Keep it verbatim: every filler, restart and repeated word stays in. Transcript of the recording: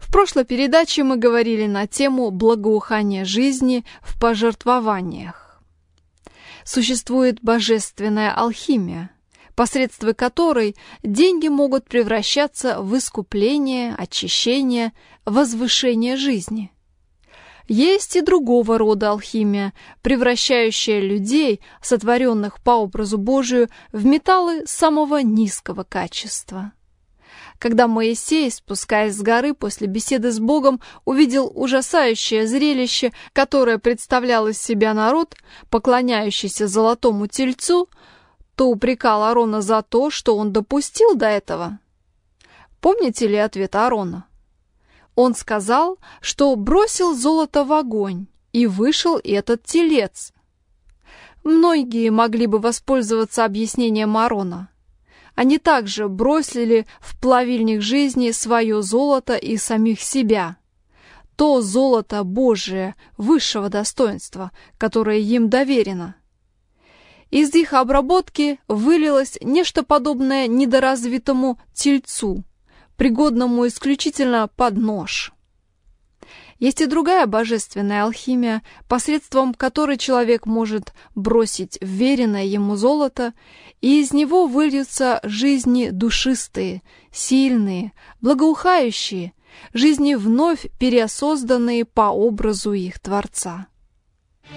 В прошлой передаче мы говорили на тему благоухания жизни в пожертвованиях. Существует божественная алхимия, посредством которой деньги могут превращаться в искупление, очищение, возвышение жизни. Есть и другого рода алхимия, превращающая людей, сотворенных по образу Божию, в металлы самого низкого качества. Когда Моисей, спускаясь с горы после беседы с Богом, увидел ужасающее зрелище, которое представлял из себя народ, поклоняющийся золотому тельцу, то упрекал Аарона за то, что он допустил до этого. Помните ли ответ Аарона? Он сказал, что бросил золото в огонь, и вышел этот телец. Многие могли бы воспользоваться объяснением Аарона. Они также бросили в плавильник жизни свое золото и самих себя. То золото Божие высшего достоинства, которое им доверено. Из их обработки вылилось нечто подобное недоразвитому тельцу, пригодному исключительно под нож. Есть и другая божественная алхимия, посредством которой человек может бросить вверенное ему золото, и из него выльются жизни душистые, сильные, благоухающие, жизни вновь переосозданные по образу их Творца.